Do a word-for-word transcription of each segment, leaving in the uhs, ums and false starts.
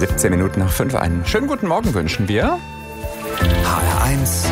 siebzehn Minuten nach fünf. Einen schönen guten Morgen wünschen wir. H R eins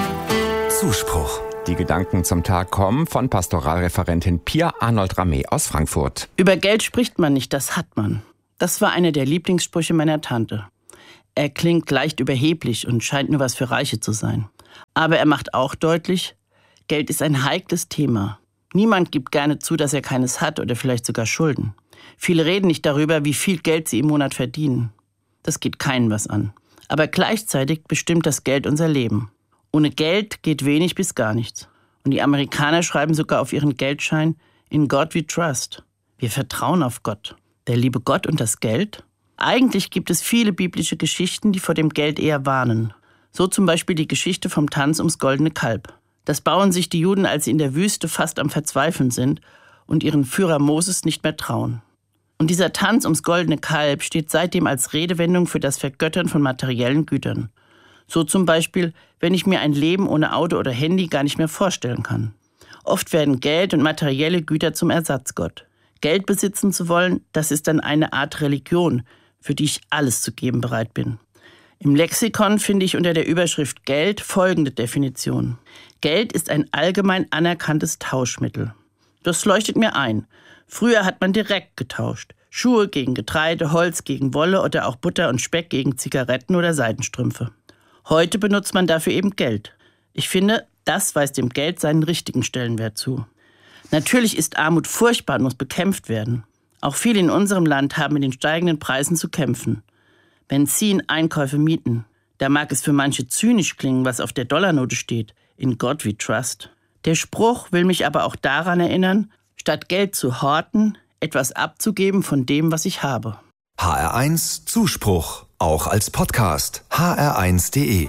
Zuspruch. Die Gedanken zum Tag kommen von Pastoralreferentin Pia Arnold-Ramé aus Frankfurt. Über Geld spricht man nicht, das hat man. Das war einer der Lieblingssprüche meiner Tante. Er klingt leicht überheblich und scheint nur was für Reiche zu sein. Aber er macht auch deutlich, Geld ist ein heikles Thema. Niemand gibt gerne zu, dass er keines hat oder vielleicht sogar Schulden. Viele reden nicht darüber, wie viel Geld sie im Monat verdienen. Das geht keinen was an. Aber gleichzeitig bestimmt das Geld unser Leben. Ohne Geld geht wenig bis gar nichts. Und die Amerikaner schreiben sogar auf ihren Geldschein, in God we trust. Wir vertrauen auf Gott. Der liebe Gott und das Geld? Eigentlich gibt es viele biblische Geschichten, die vor dem Geld eher warnen. So zum Beispiel die Geschichte vom Tanz ums goldene Kalb. Das bauen sich die Juden, als sie in der Wüste fast am Verzweifeln sind und ihren Führer Moses nicht mehr trauen. Und dieser Tanz ums goldene Kalb steht seitdem als Redewendung für das Vergöttern von materiellen Gütern. So zum Beispiel, wenn ich mir ein Leben ohne Auto oder Handy gar nicht mehr vorstellen kann. Oft werden Geld und materielle Güter zum Ersatzgott. Geld besitzen zu wollen, das ist dann eine Art Religion, für die ich alles zu geben bereit bin. Im Lexikon finde ich unter der Überschrift Geld folgende Definition. Geld ist ein allgemein anerkanntes Tauschmittel. Das leuchtet mir ein. Früher hat man direkt getauscht. Schuhe gegen Getreide, Holz gegen Wolle oder auch Butter und Speck gegen Zigaretten oder Seidenstrümpfe. Heute benutzt man dafür eben Geld. Ich finde, das weist dem Geld seinen richtigen Stellenwert zu. Natürlich ist Armut furchtbar und muss bekämpft werden. Auch viele in unserem Land haben mit den steigenden Preisen zu kämpfen. Benzin, Einkäufe, Mieten. Da mag es für manche zynisch klingen, was auf der Dollarnote steht. In God we trust. Der Spruch will mich aber auch daran erinnern, statt Geld zu horten, etwas abzugeben von dem, was ich habe. H R eins Zuspruch, auch als Podcast. H R eins punkt de